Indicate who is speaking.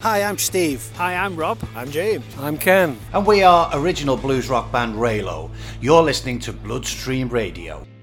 Speaker 1: Hi, I'm Steve.
Speaker 2: Hi, I'm Rob.
Speaker 3: I'm James.
Speaker 4: I'm Ken.
Speaker 5: And we are original blues rock band Raylo. You're listening to Bloodstream Radio.